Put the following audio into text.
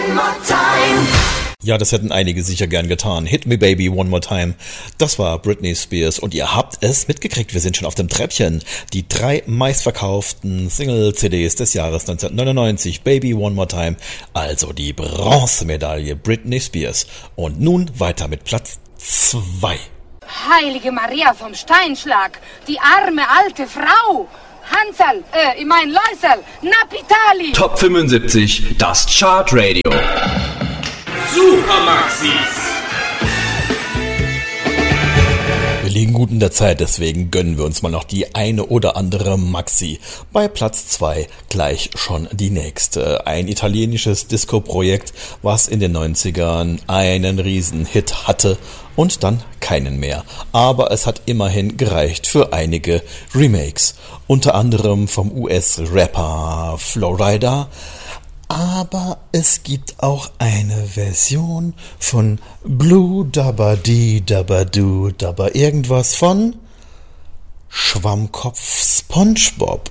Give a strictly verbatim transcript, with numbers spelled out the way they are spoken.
one more time. Ja, das hätten einige sicher gern getan. Hit Me Baby One More Time. Das war Britney Spears und ihr habt es mitgekriegt. Wir sind schon auf dem Treppchen. Die drei meistverkauften Single-C Ds des Jahres neunzehnhundertneunundneunzig. Baby One More Time. Also die Bronzemedaille Britney Spears. Und nun weiter mit Platz zwei. Heilige Maria vom Steinschlag. Die arme alte Frau. Hansel, äh, ich mein Läusel. Napitali. Top fünfundsiebzig, das Chartradio. Super Maxis. Wir liegen gut in der Zeit, deswegen gönnen wir uns mal noch die eine oder andere Maxi. Bei Platz zwei gleich schon die nächste. Ein italienisches Disco-Projekt, was in den neunzigern einen Riesenhit hatte und dann keinen mehr. Aber es hat immerhin gereicht für einige Remakes. Unter anderem vom U S-Rapper Flowrider. Aber es gibt auch eine Version von Blue Dabba Dee Dabba Doo Dabba irgendwas von Schwammkopf SpongeBob.